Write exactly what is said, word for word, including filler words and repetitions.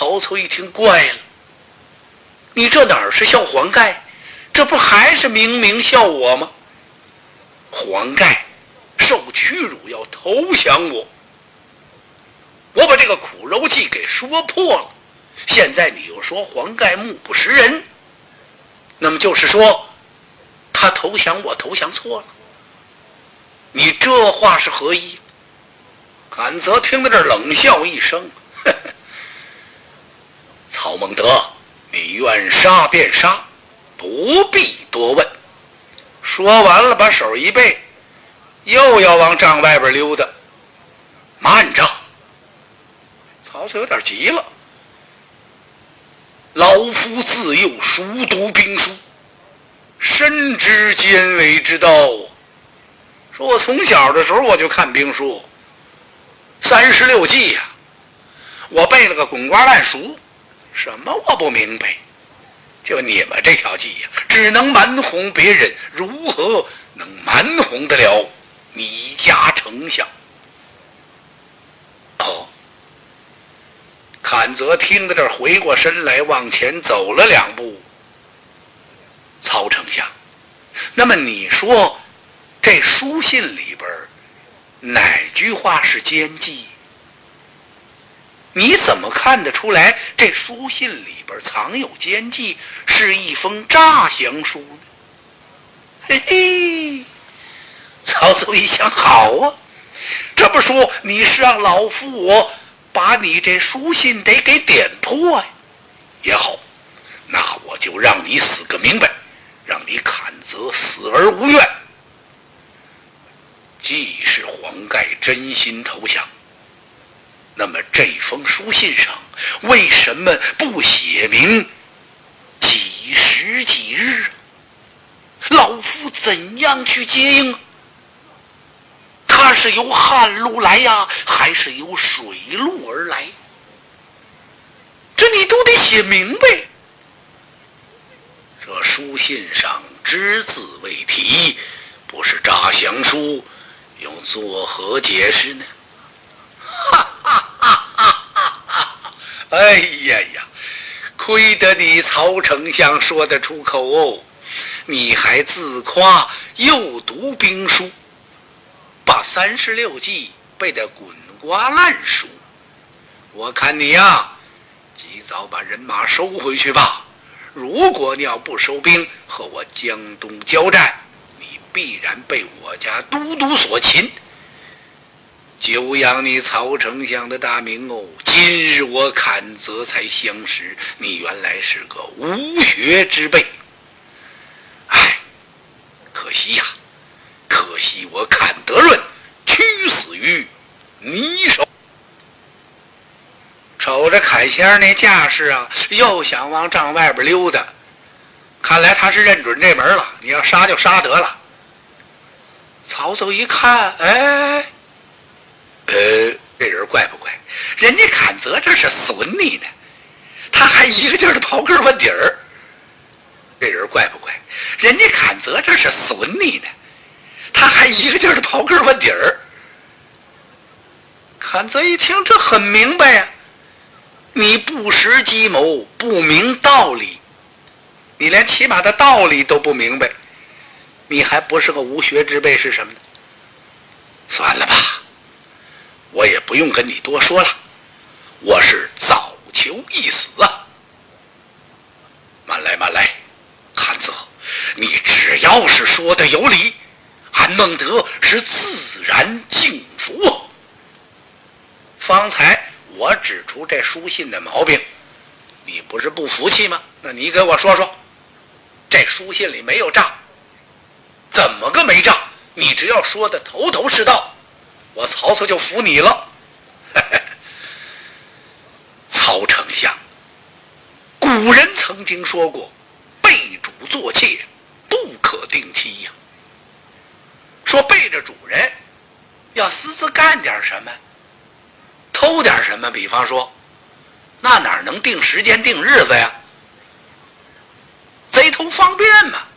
曹操一听怪了，你这哪儿是笑黄盖，这不还是明明笑我吗？黄盖受屈辱要投降我，我把这个苦肉计给说破了，现在你又说黄盖目不识人，那么就是说他投降我投降错了，你这话是何意？甘泽听到这儿冷笑一声，呵呵，曹孟德，你愿杀便杀，不必多问。说完了，把手一背，又要往帐外边溜达。慢着！曹操有点急了。老夫自幼熟读兵书，深知奸伪之道啊。说我从小的时候我就看兵书，三十六计呀、啊，我背了个滚瓜烂熟，什么我不明白？就你们这条计呀、啊，只能瞒哄别人，如何能瞒哄得了你家丞相？哦，阚泽听到这儿，回过身来，往前走了两步。曹丞相，那么你说这书信里边哪句话是奸计？你怎么看得出来这书信里边藏有奸计，是一封诈降书呢？嘿嘿，曹操一想，好啊，这不说你是让老夫我把你这书信得给点破呀？也好，那我就让你死个明白，让你阚泽死而无怨。既是黄盖真心投降，那么这封书信上为什么不写明几时几日？老夫怎样去接应？他是由旱路来呀，还是由水路而来？这你都得写明白。这书信上只字未提，不是诈降书，又作何解释呢？哈哈哈哈哈哈！哎呀呀，亏得你曹丞相说得出口哦，你还自夸又读兵书，把三十六计背得滚瓜烂熟。我看你呀，及早把人马收回去吧。如果你要不收兵，和我江东交战，你必然被我家都督所擒，久仰你曹丞相的大名哦。今日我阚泽才相识，你原来是个无学之辈。哎，可惜呀、啊，可惜我阚德润屈死于你手。瞅着阚先生那架势啊，又想往帐外边溜达，看来他是认准这门了，你要杀就杀得了。曹操一看，哎，呃，这人怪不怪？人家阚泽这是损你呢，他还一个劲儿的刨根问底儿。这人怪不怪？人家阚泽这是损你呢，他还一个劲儿的刨根问底儿。阚泽一听，这很明白呀、啊。你不识计谋，不明道理，你连起码的道理都不明白，你还不是个无学之辈是什么呢？算了吧，我也不用跟你多说了，我是早求一死啊。慢来慢来，阚泽，你只要是说的有理，俺孟德是自然敬服啊。方才我指出这书信的毛病，你不是不服气吗？那你给我说说，这书信里没有诈，怎么个没诈？你只要说的头头是道，我曹操就服你了。曹丞相，古人曾经说过，背主做妾不可定期呀、啊。说背着主人要私自干点什么，偷点什么，比方说，那哪能定时间定日子呀？贼偷方便嘛。